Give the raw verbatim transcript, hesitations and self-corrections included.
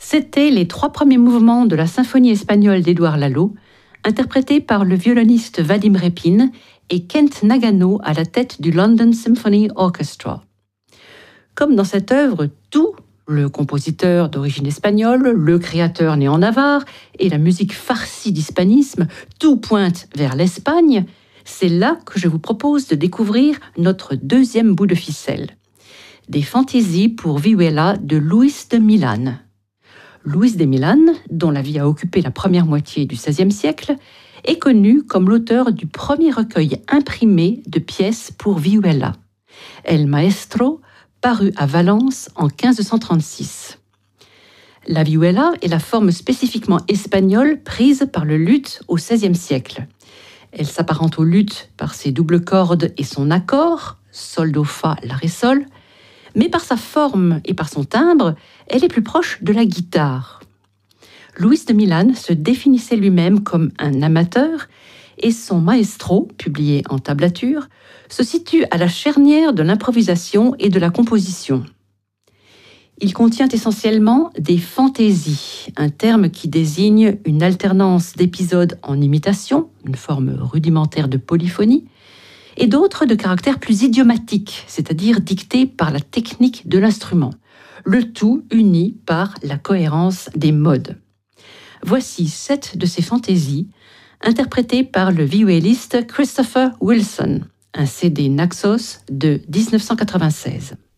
C'étaient les trois premiers mouvements de la symphonie espagnole d'Édouard Lalo, interprétés par le violoniste Vadim Repin et Kent Nagano à la tête du London Symphony Orchestra. Comme dans cette œuvre, tout, le compositeur d'origine espagnole, le créateur né en Navarre et la musique farcie d'hispanisme, tout pointe vers l'Espagne, c'est là que je vous propose de découvrir notre deuxième bout de ficelle. Des fantaisies pour vihuela de Luis de Milan. Luis de Milan, dont la vie a occupé la première moitié du seizième siècle, est connu comme l'auteur du premier recueil imprimé de pièces pour vihuela, El Maestro, paru à Valence en quinze cent trente-six. La vihuela est la forme spécifiquement espagnole prise par le luth au seizième siècle. Elle s'apparente au luth par ses doubles cordes et son accord, sol, do, fa, la, ré, sol, mais par sa forme et par son timbre, elle est plus proche de la guitare. Luis de Milan se définissait lui-même comme un amateur et son maestro, publié en tablature, se situe à la charnière de l'improvisation et de la composition. Il contient essentiellement des fantaisies, un terme qui désigne une alternance d'épisodes en imitation, une forme rudimentaire de polyphonie, et d'autres de caractère plus idiomatique, c'est-à-dire dictés par la technique de l'instrument, le tout uni par la cohérence des modes. Voici sept de ces fantaisies, interprétées par le vihuéliste Christopher Wilson, un C D Naxos de dix-neuf cent quatre-vingt-seize.